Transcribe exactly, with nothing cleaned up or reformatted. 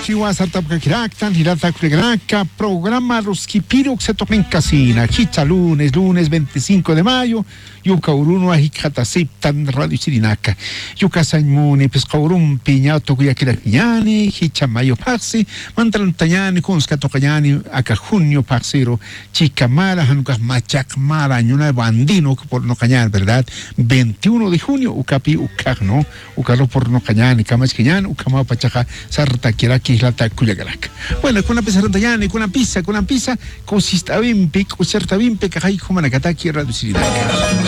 Chihuahua Sartapcaquiractan, Hirata Culegraca, programa Los Quipiro que se toca en Casina, Chicha lunes, lunes veinticinco de mayo, Yuca Uruno Ajicatasiptan, Radio Chirinaca, Yuca Saimune, Pescaurum, Piñato Cuyaquiraquiani, Chicha Mayo Paxi, Mantalantañani, Consca Tocayani, Aca Junio Paxero, Chica Mara, Hanucas Machac Mara, Ñuna Bandino, que por no cañar, ¿verdad? veintiuno de junio, Ucapi, Ucac, ¿no? Ucaro por no cañani, Camasquiñan, Ucama Pachaja, Sarta Kiraki, Lata Cuyagalac. Bueno, con la pizza Rantayani, con la pizza, con la pizza, consista bimpe, con cierta bimpe, Cajay, Humanacataki, Radio Siridaca.